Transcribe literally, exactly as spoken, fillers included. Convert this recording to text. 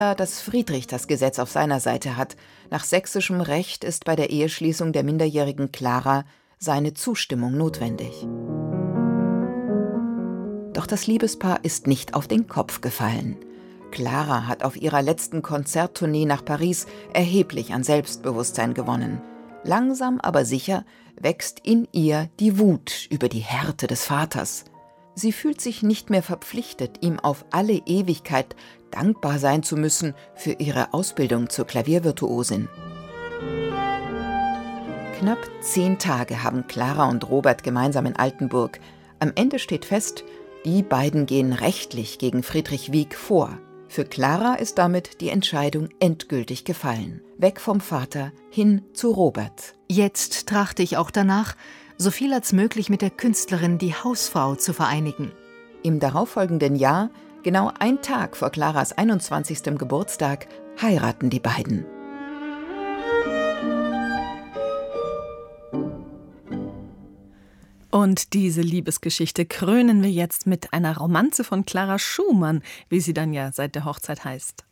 dass Friedrich das Gesetz auf seiner Seite hat. Nach sächsischem Recht ist bei der Eheschließung der minderjährigen Clara seine Zustimmung notwendig. Doch das Liebespaar ist nicht auf den Kopf gefallen. Clara hat auf ihrer letzten Konzerttournee nach Paris erheblich an Selbstbewusstsein gewonnen. Langsam aber sicher wächst in ihr die Wut über die Härte des Vaters. Sie fühlt sich nicht mehr verpflichtet, ihm auf alle Ewigkeit dankbar sein zu müssen für ihre Ausbildung zur Klaviervirtuosin. Knapp zehn Tage haben Clara und Robert gemeinsam in Altenburg. Am Ende steht fest, die beiden gehen rechtlich gegen Friedrich Wieck vor. Für Clara ist damit die Entscheidung endgültig gefallen. Weg vom Vater, hin zu Robert. Jetzt trachte ich auch danach, so viel als möglich mit der Künstlerin die Hausfrau zu vereinigen. Im darauffolgenden Jahr, genau ein Tag vor Claras einundzwanzigsten Geburtstag, heiraten die beiden. Und diese Liebesgeschichte krönen wir jetzt mit einer Romanze von Clara Schumann, wie sie dann ja seit der Hochzeit heißt.